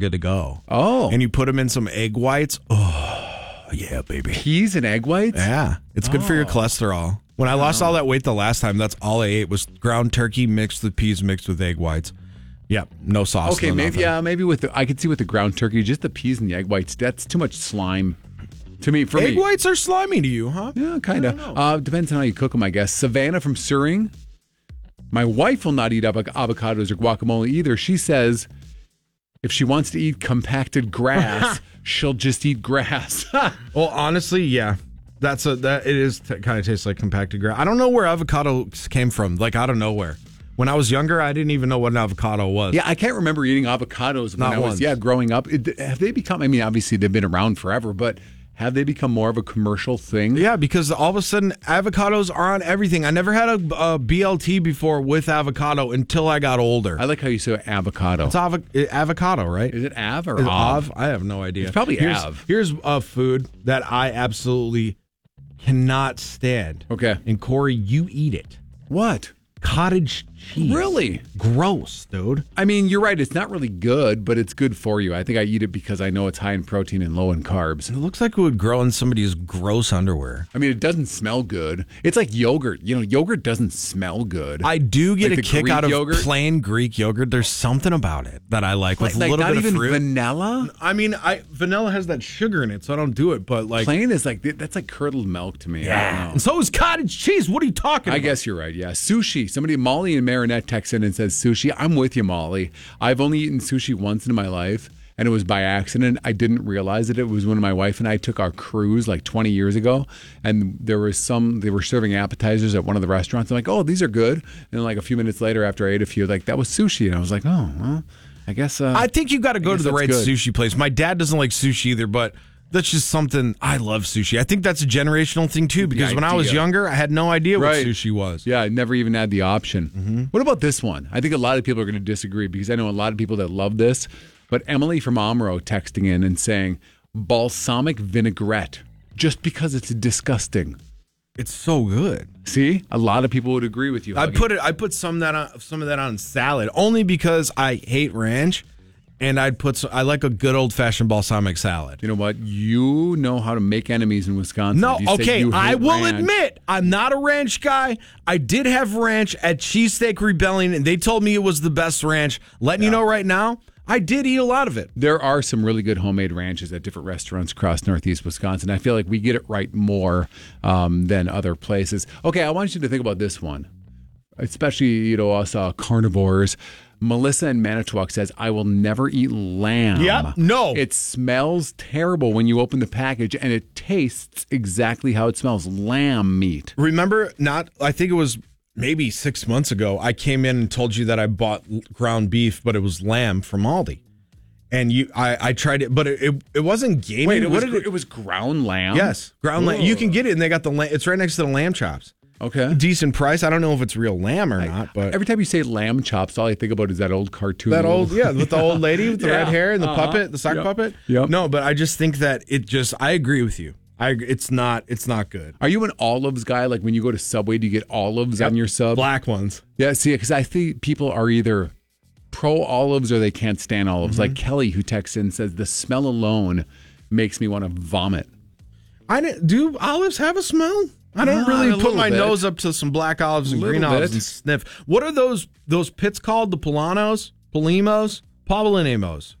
good to go. Oh. And you put them in some egg whites. Oh, yeah, baby. Peas and egg whites? Yeah. It's good for your cholesterol. When I lost all that weight the last time, that's all I ate was ground turkey mixed with peas mixed with egg whites. Yep, no sauce. Okay, maybe with I could see with the ground turkey, just the peas and the egg whites. That's too much slime to me. For egg me, whites are slimy to you, huh? yeah, kind of. Depends on how you cook them, I guess. Savannah from Suring. My wife will not eat avocados or guacamole either. She says if she wants to eat compacted grass, she'll just eat grass. Well, honestly, yeah. It is kind of tastes like compacted grass. I don't know where avocados came from, like out of nowhere. When I was younger, I didn't even know what an avocado was. Yeah, I can't remember eating avocados when I was growing up. Have they become, I mean, obviously they've been around forever, but have they become more of a commercial thing? Yeah, because all of a sudden avocados are on everything. I never had a BLT before with avocado until I got older. I like how you say avocado. It's avocado, right? Is it av or Is it av? I have no idea. It's probably av. Here's a food that I absolutely cannot stand. Okay. And Corey, you eat it. What? Cottage cheese. Really? Gross, dude. I mean, you're right. It's not really good, but it's good for you. I think I eat it because I know it's high in protein and low in carbs. It looks like it would grow in somebody's gross underwear. I mean, it doesn't smell good. It's like yogurt. You know, yogurt doesn't smell good. I do get Like a the kick Greek out of yogurt? plain Greek yogurt. There's something about it that I like with a little not bit even of fruit. vanilla? I mean, vanilla has that sugar in it, so I don't do it. But like Plain is like, that's like curdled milk to me. I don't know. And so is cottage cheese. What are you talking about? I guess you're right. Yeah. Sushi. Somebody, Molly and Marinette, text in and says sushi. I'm with you, Molly. I've only eaten sushi once in my life, and it was by accident. I didn't realize it. It was when my wife and I took our cruise like 20 years ago, and they were serving appetizers at one of the restaurants. I'm like, oh, these are good. And then like a few minutes later, after I ate a few, like that was sushi, and I was like, oh, well, I guess. I think you got to go to the right good. sushi place. My dad doesn't like sushi either, but that's just something. I love sushi. I think that's a generational thing too, because when I was younger, I had no idea what sushi was. Yeah, I never even had the option. Mm-hmm. What about this one? I think a lot of people are going to disagree because I know a lot of people that love this. But Emily from Omro texting in and saying balsamic vinaigrette just because it's disgusting. It's so good. See, a lot of people would agree with you. I put some of that on salad only because I hate ranch. And I like a good old-fashioned balsamic salad. You know what? You know how to make enemies in Wisconsin. No, okay, I will ranch. admit, I'm not a ranch guy. I did have ranch at Cheesesteak Rebellion, and they told me it was the best ranch. Letting you know right now, I did eat a lot of it. There are some really good homemade ranches at different restaurants across Northeast Wisconsin. I feel like we get it right more than other places. Okay, I want you to think about this one, especially, us carnivores. Melissa in Manitowoc says, I will never eat lamb. Yep, no. It smells terrible when you open the package, and it tastes exactly how it smells, lamb meat. Remember, I think it was maybe 6 months ago, I came in and told you that I bought ground beef, but it was lamb from Aldi. And I tried it, but it wasn't gamey. Wait, it was ground lamb? Yes, ground lamb. You can get it, and they got the lamb. It's right next to the lamb chops. Okay. Decent price. I don't know if it's real lamb or not, but every time you say lamb chops, all I think about is that old cartoon. With the old lady with the red hair and the puppet, the sock puppet. Yep. No, but I just think that I agree with you. It's not good. Are you an olives guy? Like when you go to Subway, do you get olives on your sub? Black ones. Yeah, see, because I think people are either pro olives or they can't stand olives. Like Kelly, who texts in, says the smell alone makes me want to vomit. Do olives have a smell? I don't really put my nose up to some black olives and green olives and sniff. What are those pits called? The Polimos, Papalinemos,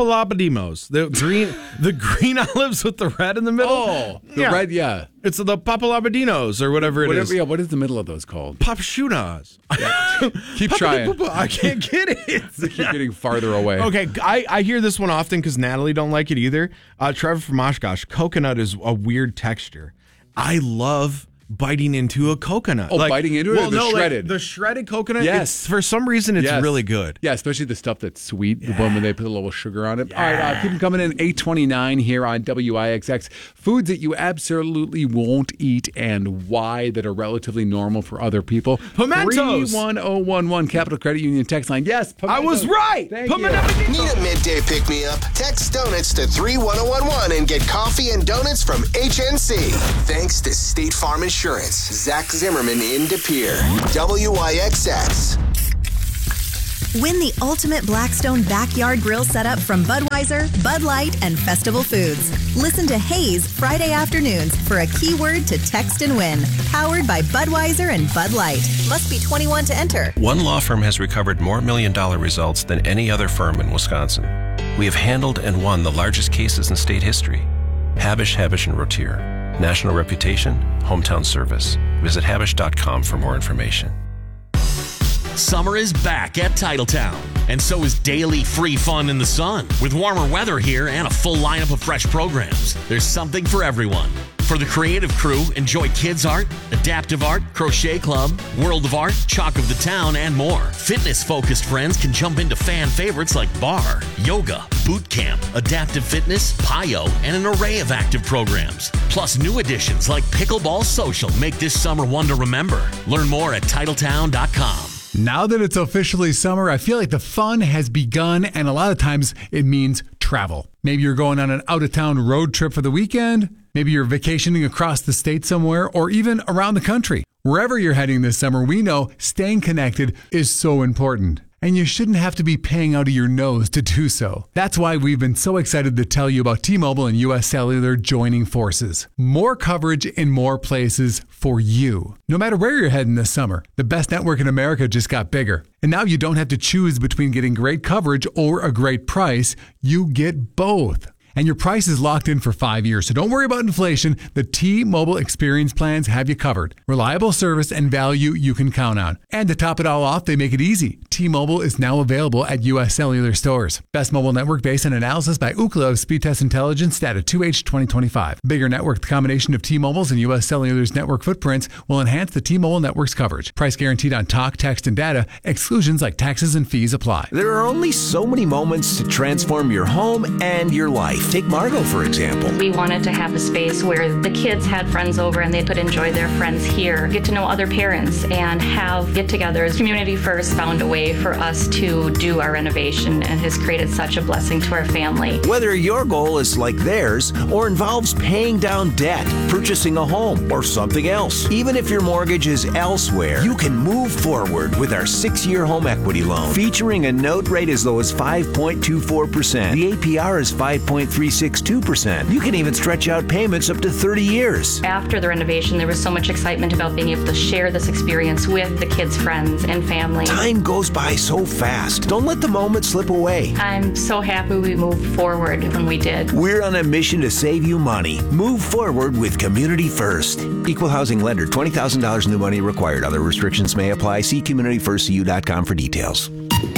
the green olives with the red in the middle. Oh, red, yeah. It's the Papalabadinos or whatever it is. Yeah, what is the middle of those called? Papashunas. Keep trying. I can't get it. Keep getting farther away. Okay, I hear this one often because Natalie don't like it either. Trevor from Oshkosh, coconut is a weird texture. I love biting into a coconut. Oh, biting into it or the shredded? The shredded coconut, yes. For some reason, it's really good. Yeah, especially the stuff that's sweet, the one where they put a little sugar on it. Yeah. All right, keep them coming in. 8:29 here on WIXX. Foods that you absolutely won't eat and why that are relatively normal for other people. Pimentos. 31011 Capital Credit Union text line. Yes, pimentos. I was right. Thank you. Need a midday pick-me-up? Text donuts to 31011 and get coffee and donuts from HNC. Thanks to State Farm Insurance. Zach Zimmerman in De Pere. WIXX. Win the ultimate Blackstone backyard grill setup from Budweiser, Bud Light, and Festival Foods. Listen to Haze Friday afternoons for a keyword to text and win. Powered by Budweiser and Bud Light. Must be 21 to enter. One law firm has recovered more million-dollar results than any other firm in Wisconsin. We have handled and won the largest cases in state history. Habish, Habish & Rotier. National reputation, hometown service. Visit Habish.com for more information. Summer is back at Titletown, and so is daily free fun in the sun. With warmer weather here and a full lineup of fresh programs, there's something for everyone. For the creative crew, enjoy kids art, adaptive art, crochet club, world of art, chalk of the town, and more. Fitness-focused friends can jump into fan favorites like bar, yoga, boot camp, adaptive fitness, PiYo, and an array of active programs. Plus new additions like Pickleball Social make this summer one to remember. Learn more at Titletown.com. Now that it's officially summer, I feel like the fun has begun, and a lot of times it means travel. Maybe you're going on an out-of-town road trip for the weekend. Maybe you're vacationing across the state somewhere, or even around the country. Wherever you're heading this summer, we know staying connected is so important. And you shouldn't have to be paying out of your nose to do so. That's why we've been so excited to tell you about T-Mobile and U.S. Cellular joining forces. More coverage in more places for you. No matter where you're heading this summer, the best network in America just got bigger. And now you don't have to choose between getting great coverage or a great price. You get both. And your price is locked in for 5 years, so don't worry about inflation. The T-Mobile experience plans have you covered. Reliable service and value you can count on. And to top it all off, they make it easy. T-Mobile is now available at U.S. Cellular stores. Best mobile network based on analysis by Ookla of Speedtest Intelligence data 2H 2025. Bigger network, the combination of T-Mobile's and U.S. Cellular's network footprints will enhance the T-Mobile network's coverage. Price guaranteed on talk, text, and data. Exclusions like taxes and fees apply. There are only so many moments to transform your home and your life. Take Margot, for example. We wanted to have a space where the kids had friends over and they could enjoy their friends here, get to know other parents, and have get-togethers. Community First found a way for us to do our renovation and has created such a blessing to our family. Whether your goal is like theirs or involves paying down debt, purchasing a home, or something else, even if your mortgage is elsewhere, you can move forward with our 6-year home equity loan. Featuring a note rate as low as 5.24%. The APR is 5.362%. You can even stretch out payments up to 30 years. After the renovation, there was so much excitement about being able to share this experience with the kids' friends and family. Time goes by so fast. Don't let the moment slip away. I'm so happy we moved forward when we did. We're on a mission to save you money. Move forward with Community First. Equal housing lender, $20,000 new money required. Other restrictions may apply. See CommunityFirstCU.com for details.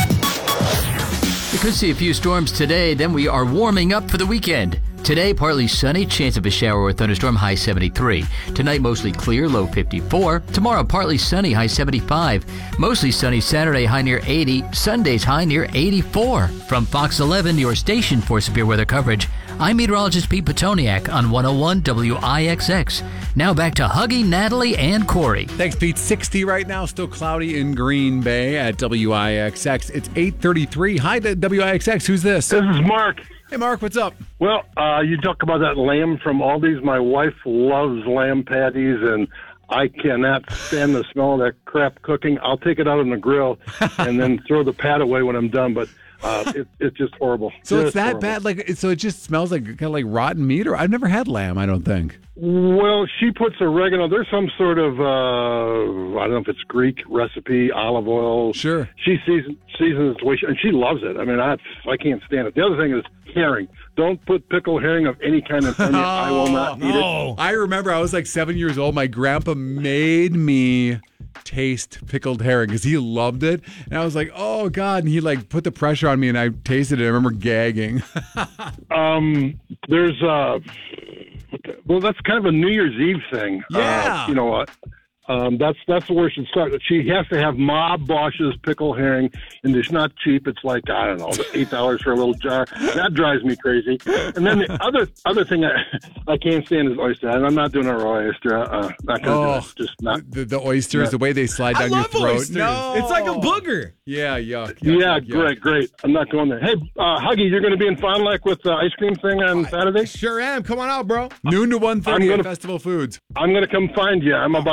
We could see a few storms today, then we are warming up for the weekend. Today, partly sunny, chance of a shower or thunderstorm, high 73. Tonight, mostly clear, low 54. Tomorrow, partly sunny, high 75. Mostly sunny Saturday, high near 80. Sunday's high near 84. From Fox 11, your station for severe weather coverage, I'm meteorologist Pete Petoniak on 101 WIXX. Now back to Huggy, Natalie, and Corey. Thanks, Pete. 60 right now, still cloudy in Green Bay at WIXX. It's 8:33. Hi to WIXX. Who's this? This is Mark. Hey, Mark, what's up? Well, you talk about that lamb from Aldi's. My wife loves lamb patties, and I cannot stand the smell of that crap cooking. I'll take it out on the grill and then throw the pat away when I'm done, but it's just horrible. So it's that bad? So it just smells like kind of like rotten meat? Or I've never had lamb, I don't think. Well, she puts oregano. There's some sort of, I don't know if it's Greek recipe, olive oil. Sure. She seasons it the way and she loves it. I mean, I can't stand it. The other thing is herring. Don't put pickled herring of any kind in front of me. I will not eat it. I remember I was like 7 years old. My grandpa made me taste pickled herring because he loved it. And I was like, oh, God. And he like put the pressure on me and I tasted it. I remember gagging. There's well, that's kind of a New Year's Eve thing. Yeah. You know what? That's where it should start. She has to have Ma Bosch's pickle herring, and it's not cheap. It's like, I don't know, $8 for a little jar. That drives me crazy. And then the other thing I can't stand is oyster. And I'm not doing a raw oyster. Not gonna do it. Just not. The oysters, the way they slide down your throat. Oysters. No. It's like a booger. Yeah, yuck. Great. I'm not going there. Hey, Huggy, you're going to be in Fond du Lac with the ice cream thing on Saturday? Sure am. Come on out, bro. Noon to 1:30 at Festival Foods. I'm going to come find you. I'm about a 6'2"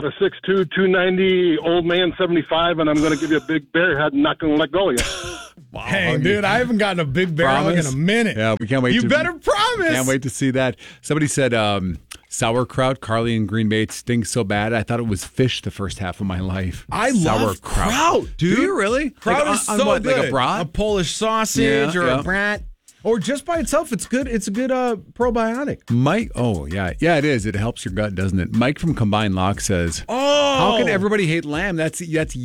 290, old man 75, and I'm going to give you a big bear head and not going to let go of you. Wow. Dang, dude, I haven't gotten a big bear hug in a minute. Yeah, we can't wait. You better promise. Can't wait to see that. Somebody said sauerkraut, Carly in Green Bay, it stinks so bad. I thought it was fish the first half of my life. I love kraut, dude. Do you really? Kraut is so what, good. Like a brat? A Polish sausage or a brat. Or just by itself, it's good. It's a good probiotic. Mike, it is. It helps your gut, doesn't it? Mike from Combined Lock says, how can everybody hate lamb? That's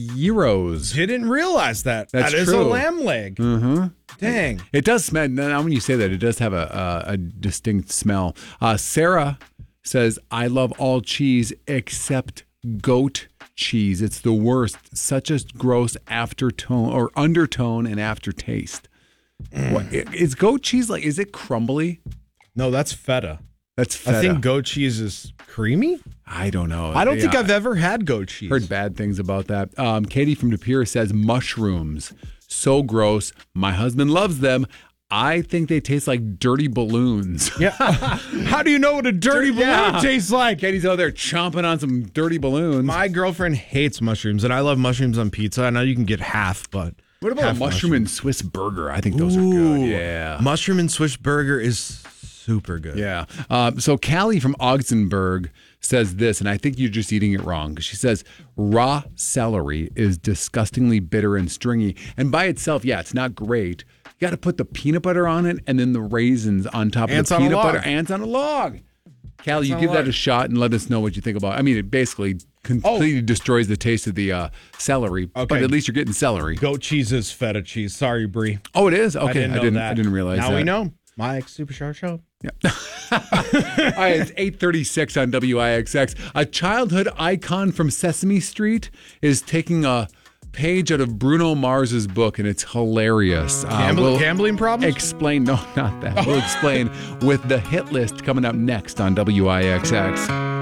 gyros. Didn't realize that. That's that is true. a lamb leg. Mm-hmm. Dang. It does smell. Now, when you say that, it does have a distinct smell. Sarah says, I love all cheese except goat cheese. It's the worst. Such a gross aftertone or undertone and aftertaste. What is goat cheese like? Is it crumbly? No, that's feta. That's feta. I think goat cheese is creamy. I don't know. I don't think I've ever had goat cheese. Heard bad things about that. Katie from De Pere says mushrooms. So gross. My husband loves them. I think they taste like dirty balloons. Yeah. How do you know what a dirty balloon tastes like? Katie's out there chomping on some dirty balloons. My girlfriend hates mushrooms, and I love mushrooms on pizza. I know you can get half, but what about a mushroom and Swiss burger? I think those are good. Yeah. Mushroom and Swiss burger is super good. Yeah. So Callie from Augsburg says this, and I think you're just eating it wrong, because she says raw celery is disgustingly bitter and stringy. And by itself, it's not great. You got to put the peanut butter on it and then the raisins on top of the peanut butter. Ants on a log. Callie, you give that a shot and let us know what you think about it. I mean, it basically completely destroys the taste of the celery, but at least you're getting celery. Goat cheese is feta cheese. Sorry, Brie. Oh, it is? Okay, I didn't realize that. Now we know. My Super Short Show. Yeah. All right, it's 8:36 on WIXX. A childhood icon from Sesame Street is taking a page out of Bruno Mars's book, and it's hilarious. Gambling problems? Explain. No, not that. We'll explain with the hit list coming up next on WIXX.